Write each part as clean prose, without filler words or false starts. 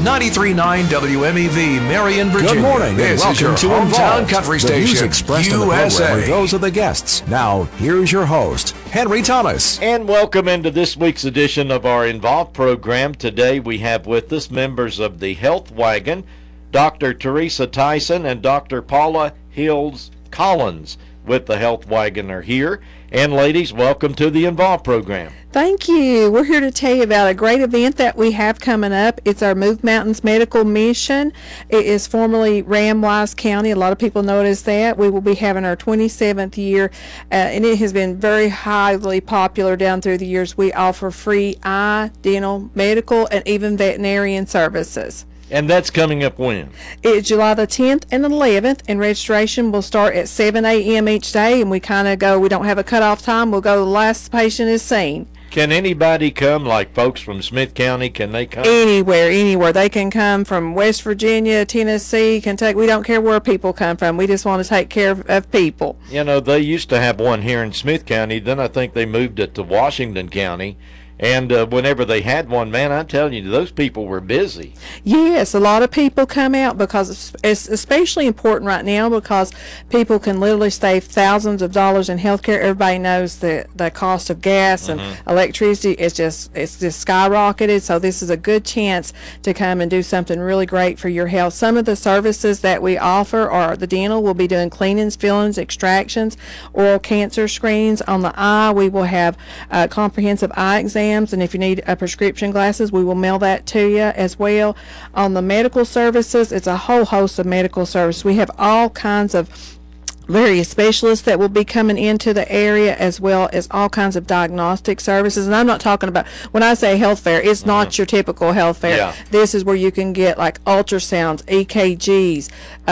93.9 WMEV, Marion, Virginia. Good morning this and welcome is to your hometown Involved. country The station, views expressed in the program are those of the guests. Now, here's your host, Henry Thomas. And welcome into this week's edition of our Involved program. Today we have with us members of the Health Wagon, Dr. Teresa Tyson and Dr. Paula Hills Collins with the Health Wagon are here. And ladies, welcome to the Involved program. Thank you. We're here to tell you about a great event that we have coming up. It's our Move Mountains Medical Mission. It is formerly Ramwise County. A lot of people know it as that. We will be having our 27th year, and it has been very highly popular down through the years. We offer free eye, dental, medical, and even veterinarian services. And that's coming up when? It's July the 10th and 11th, and registration will start at 7 a.m. each day, and we kind of go, we don't have a cutoff time. We'll go the last patient is seen. Can anybody come, like folks from Smith County, can they come? Anywhere. They can come from West Virginia, Tennessee, Kentucky. We don't care where people come from. We just want to take care of people. You know, they used to have one here in Smith County. Then I think they moved it to Washington County. And whenever they had one, man, I'm telling you, those people were busy. Yes, a lot of people come out because it's especially important right now because people can literally save thousands of dollars in healthcare. Everybody knows that the cost of gas and electricity is just skyrocketed. So this is a good chance to come and do something really great for your health. Some of the services that we offer are the dental. We'll be doing cleanings, fillings, extractions, oral cancer screenings. On the eye, we will have comprehensive eye exams. And if you need prescription glasses, we will mail that to you as well. On the medical services, it's a whole host of medical services. We have all kinds of various specialists that will be coming into the area, as well as all kinds of diagnostic services. And I'm not talking about, when I say health fair, it's not your typical health fair. Yeah. This is where you can get like ultrasounds, EKGs,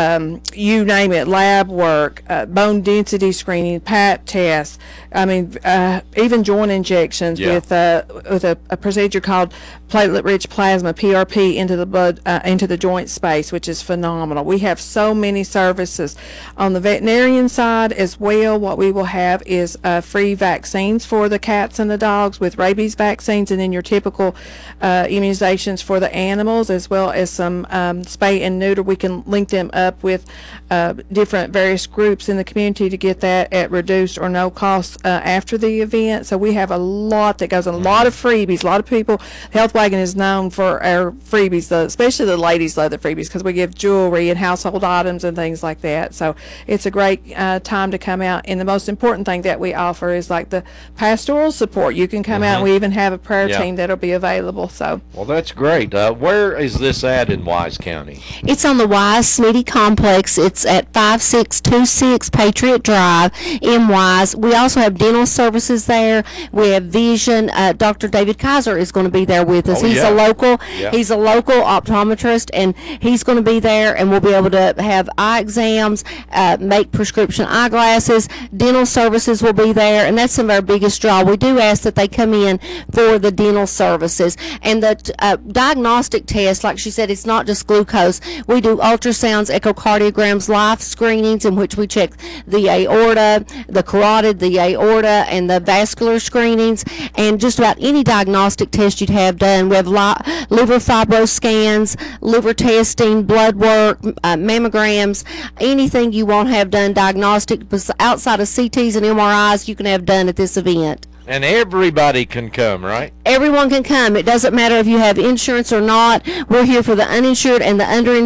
you name it, lab work, bone density screening, pap tests. I mean, even joint injections with a procedure called platelet-rich plasma, PRP, into the blood, into the joint space, which is phenomenal. We have so many services. On the veterinarian side as well, what we will have is free vaccines for the cats and the dogs with rabies vaccines, and then your typical immunizations for the animals, as well as some spay and neuter. We can link them up with different various groups in the community to get that at reduced or no cost after the event. So we have a lot that goes on, a lot of freebies. A lot of people, Health Wagon is known for our freebies, especially the ladies love the freebies because we give jewelry and household items and things like that. So it's a great time to come out. And the most important thing that we offer is like the pastoral support. You can come out, and we even have a prayer team that'll be available. So, well, that's great. Where is this at in Wise County? It's on the Wise Smitty Complex. It's at 5626 Patriot Drive in Wise. We also have dental services there. We have vision. Dr. David Kaiser is going to be there with us. He's a local optometrist, and he's going to be there, and we'll be able to have eye exams, make prescription eyeglasses. Dental services will be there, and that's some of our biggest draw. We do ask that they come in for the dental services. And the diagnostic test, like she said, it's not just glucose. We do ultrasounds, echocardiograms, life screenings in which we check the aorta, the carotid, the aorta, and the vascular screenings, and just about any diagnostic test you'd have done. We have liver fibro scans, liver testing, blood work, mammograms, anything you want to have done diagnostic outside of CTs and MRIs you can have done at this event. And everybody can come, right? Everyone can come. It doesn't matter if you have insurance or not. We're here for the uninsured and the underinsured.